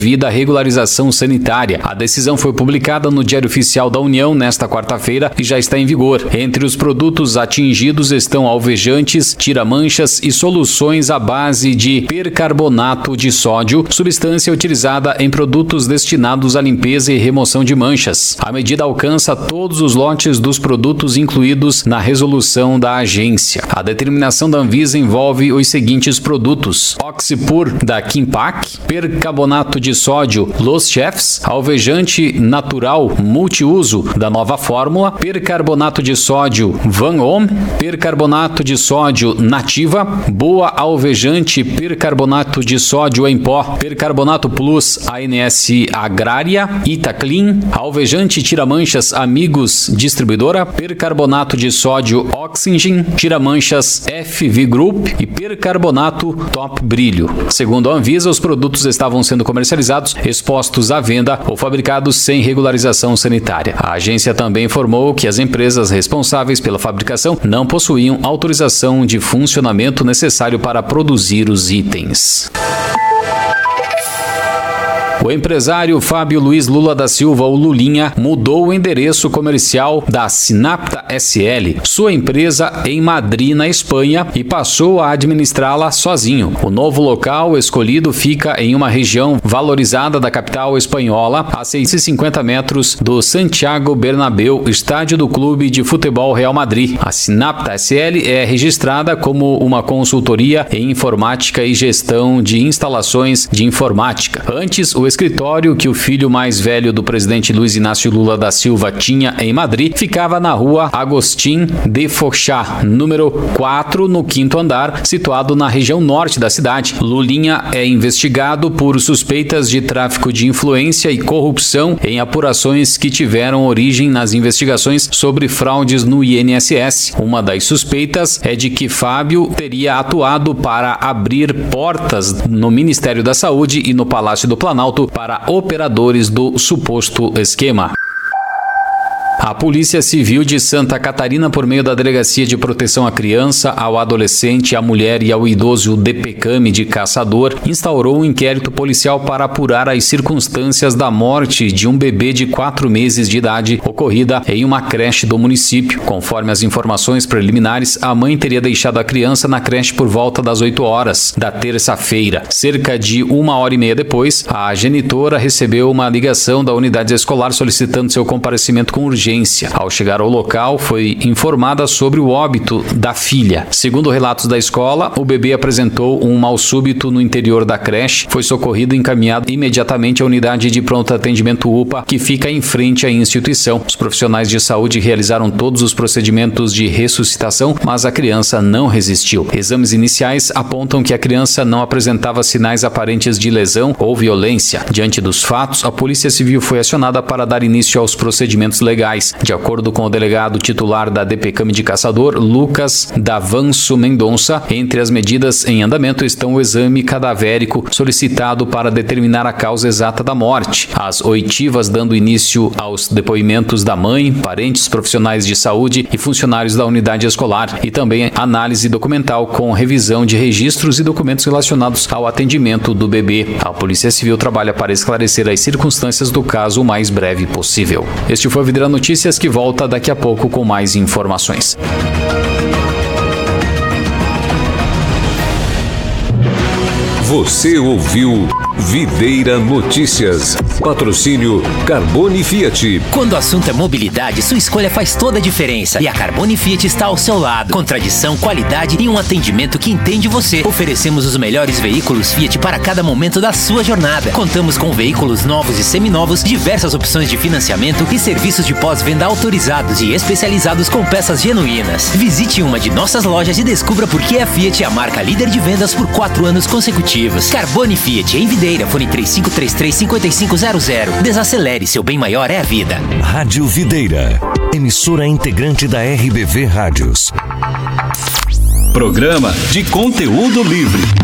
devido à regularização sanitária. A decisão foi publicada no Diário Oficial da União nesta quarta-feira e já está em vigor. Entre os produtos atingidos estão alvejantes, tira-manchas e soluções à base de percarbonato de sódio, substância utilizada em produtos destinados à limpeza e remoção de manchas. A medida alcança todos os lotes dos produtos incluídos na resolução da agência. A determinação da Anvisa envolve os seguintes produtos: Oxipur da Kimpac, percarbonato de sódio Los Chefs, alvejante natural multiuso da Nova Fórmula, percarbonato de sódio Van Ohm, percarbonato de sódio Nativa, Boa alvejante percarbonato de sódio em pó, percarbonato plus ANS Agrária, Itaclean, alvejante tira-manchas Amigos Distribuidora, percarbonato de sódio Oxygen, tira-manchas FV Group e percarbonato Top Brilho. Segundo a Anvisa, os produtos estavam sendo comercializados, expostos à venda ou fabricados sem regularização sanitária. A agência também informou que as empresas responsáveis pela fabricação não possuíam autorização de funcionamento necessário para produzir os itens. O empresário Fábio Luiz Lula da Silva, o Lulinha, mudou o endereço comercial da Sinapta SL, sua empresa em Madrid, na Espanha, e passou a administrá-la sozinho. O novo local escolhido fica em uma região valorizada da capital espanhola, a 650 metros do Santiago Bernabéu, estádio do Clube de Futebol Real Madrid. A Sinapta SL é registrada como uma consultoria em informática e gestão de instalações de informática. Antes, o escritório que o filho mais velho do presidente Luiz Inácio Lula da Silva tinha em Madrid ficava na rua Agustín de Foixá, número 4, no 5º andar, situado na região norte da cidade. Lulinha é investigado por suspeitas de tráfico de influência e corrupção em apurações que tiveram origem nas investigações sobre fraudes no INSS. Uma das suspeitas é de que Fábio teria atuado para abrir portas no Ministério da Saúde e no Palácio do Planalto para operadores do suposto esquema. A Polícia Civil de Santa Catarina, por meio da Delegacia de Proteção à Criança, ao Adolescente, à Mulher e ao Idoso DPCAM de Caçador, instaurou um inquérito policial para apurar as circunstâncias da morte de um bebê de 4 meses de idade ocorrida em uma creche do município. Conforme as informações preliminares, a mãe teria deixado a criança na creche por volta das 8 horas da terça-feira. Cerca de 1h30 depois, a genitora recebeu uma ligação da unidade escolar solicitando seu comparecimento com urgência. Ao chegar ao local, foi informada sobre o óbito da filha. Segundo relatos da escola, o bebê apresentou um mal súbito no interior da creche, foi socorrido e encaminhado imediatamente à unidade de pronto atendimento UPA, que fica em frente à instituição. Os profissionais de saúde realizaram todos os procedimentos de ressuscitação, mas a criança não resistiu. Exames iniciais apontam que a criança não apresentava sinais aparentes de lesão ou violência. Diante dos fatos, a Polícia Civil foi acionada para dar início aos procedimentos legais. De acordo com o delegado titular da DPCAM de Caçador, Lucas Davanço Mendonça, entre as medidas em andamento estão o exame cadavérico solicitado para determinar a causa exata da morte, as oitivas dando início aos depoimentos da mãe, parentes, profissionais de saúde e funcionários da unidade escolar, e também análise documental com revisão de registros e documentos relacionados ao atendimento do bebê. A Polícia Civil trabalha para esclarecer as circunstâncias do caso o mais breve possível. Este foi o Videira Notícias, que volta daqui a pouco com mais informações. Você ouviu Videira Notícias. Patrocínio Carbone Fiat. Quando o assunto é mobilidade, sua escolha faz toda a diferença. E a Carbone Fiat está ao seu lado. Com tradição, qualidade e um atendimento que entende você. Oferecemos os melhores veículos Fiat para cada momento da sua jornada. Contamos com veículos novos e seminovos, diversas opções de financiamento e serviços de pós-venda autorizados e especializados com peças genuínas. Visite uma de nossas lojas e descubra por que a Fiat é a marca líder de vendas por 4 anos consecutivos. Carbone Fiat, em Videira, fone 3533-5500. Desacelere, seu bem maior é a vida. Rádio Videira, emissora integrante da RBV Rádios. Programa de conteúdo livre.